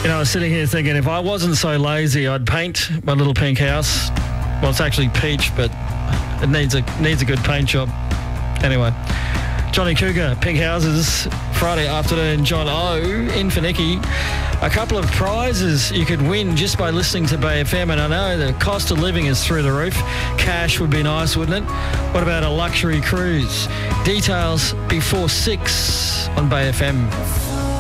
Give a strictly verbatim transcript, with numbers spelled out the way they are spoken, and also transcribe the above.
You know, I was sitting here thinking if I wasn't so lazy, I'd paint my little pink house. Well, it's actually peach, but it needs a needs a good paint job. Anyway, Johnny Cougar, Pink Houses, Friday afternoon, John O in for Nicky. A couple of prizes you could win just by listening to Bay F M, and I know the cost of living is through the roof. Cash would be nice, wouldn't it? What about a luxury cruise? Details before six on Bay F M.